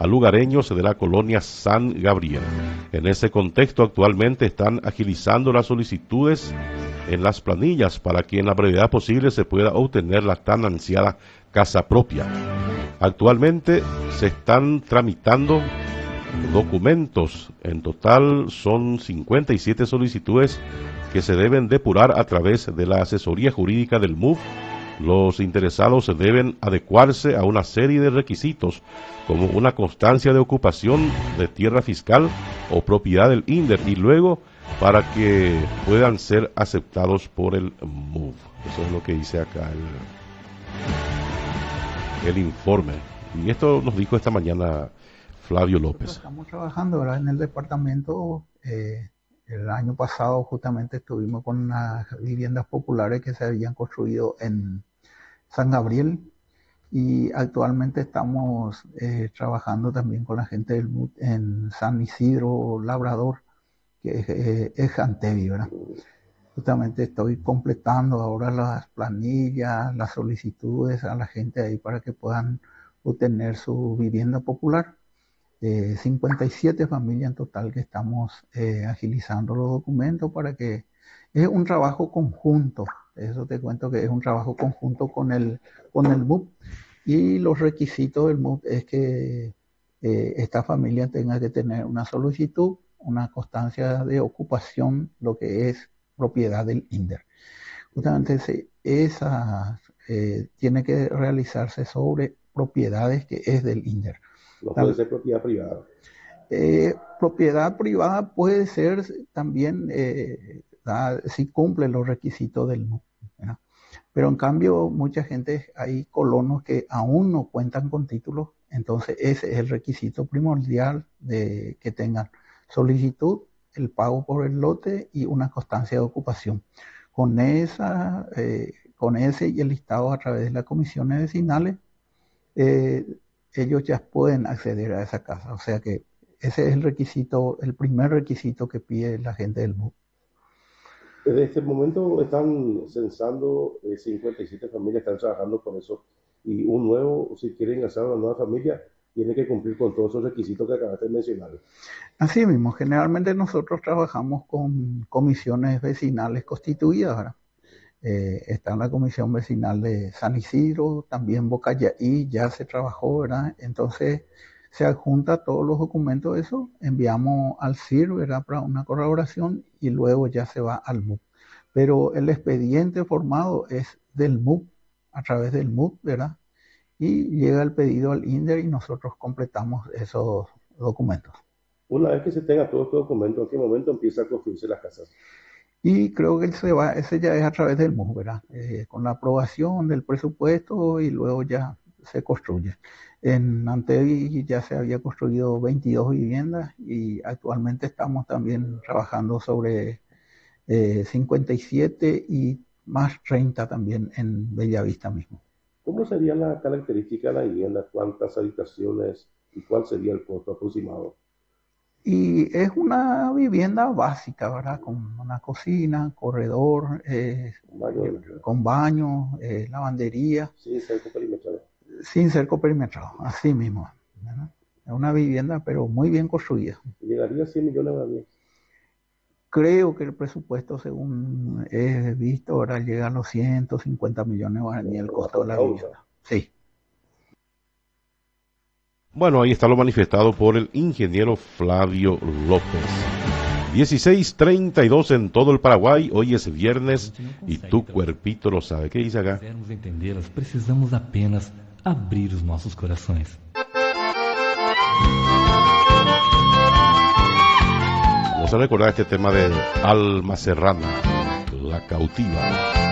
a lugareños de la colonia San Gabriel. En ese contexto, actualmente están agilizando las solicitudes en las planillas para que en la brevedad posible se pueda obtener la tan ansiada casa propia. Actualmente se están tramitando documentos. En total son 57 solicitudes que se deben depurar a través de la asesoría jurídica del MUF. Los interesados deben adecuarse a una serie de requisitos, como una constancia de ocupación de tierra fiscal o propiedad del INDER, y luego para que puedan ser aceptados por el MUF. Eso es lo que dice acá el informe. Y esto nos dijo esta mañana Flavio López. Estamos trabajando ahora en el departamento. El año pasado justamente estuvimos con unas viviendas populares que se habían construido en San Gabriel, y actualmente estamos trabajando también con la gente del MUT en San Isidro Labrador, que es Jantevi, ¿verdad? Justamente estoy completando ahora las planillas, las solicitudes a la gente ahí para que puedan obtener su vivienda popular. 57 familias en total que estamos agilizando los documentos para que... Es un trabajo conjunto, eso te cuento que es un trabajo conjunto con el MUP, y los requisitos del MUP es que esta familia tenga que tener una solicitud, una constancia de ocupación, lo que es propiedad del INDER. Justamente esa tiene que realizarse sobre propiedades que es del INDER. No puede ser propiedad privada. Propiedad privada puede ser también si cumple los requisitos del MUP, ¿verdad? Pero en cambio mucha gente, hay colonos que aún no cuentan con títulos, entonces ese es el requisito primordial de que tengan solicitud, el pago por el lote y una constancia de ocupación. Con ese y el listado a través de las comisiones vecinales, ellos ya pueden acceder a esa casa. O sea que ese es el requisito, el primer requisito que pide la gente del MUP. Desde este momento están censando 57 familias, están trabajando con eso. Y un nuevo, si quieren hacer una nueva familia, tiene que cumplir con todos esos requisitos que acabaste de mencionar. Así mismo, generalmente nosotros trabajamos con comisiones vecinales constituidas, ¿verdad? Está en la comisión vecinal de San Isidro, también Bocayaí, ya se trabajó, ¿verdad? Entonces se adjunta todos los documentos de eso, enviamos al CIR, ¿verdad? Para una corroboración, y luego ya se va al MUP. Pero el expediente formado es del MUP, a través del MUP, ¿verdad? Y llega el pedido al INDER y nosotros completamos esos documentos. Una vez que se tenga todos estos documentos, ¿en qué momento empieza a construirse las casas? Y creo que ese ya es a través del MUP, ¿verdad? Con la aprobación del presupuesto, y luego ya se construye. En Antevi ya se había construido 22 viviendas, y actualmente estamos también trabajando sobre 57 y más 30 también en Bellavista mismo. ¿Cómo sería la característica de la vivienda? ¿Cuántas habitaciones y cuál sería el costo aproximado? Y es una vivienda básica, ¿verdad? Con una cocina, corredor, con baño, lavandería. Sin cerco perimetral. Sin cerco perimetral, así mismo, ¿verdad? Es una vivienda, pero muy bien construida. ¿Llegaría a 100 millones de guaraníes? Creo que el presupuesto, según he visto, ahora llega a los 150 millones de guaraníes el costo de la vivienda. Sí. Bueno, ahí está lo manifestado por el ingeniero Flavio López. 16:32 en todo el Paraguay. Hoy es viernes y tu cuerpito lo sabe. ¿Qué dice acá? Precisamos apenas abrir os nossos corações. Vamos a recordar este tema de Alma Serrana, La Cautiva.